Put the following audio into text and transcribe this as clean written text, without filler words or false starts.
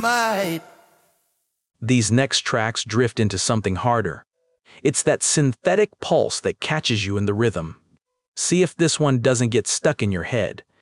dynamite. These next tracks drift into something harder. It's that synthetic pulse that catches you in the rhythm. See if this one doesn't get stuck in your head.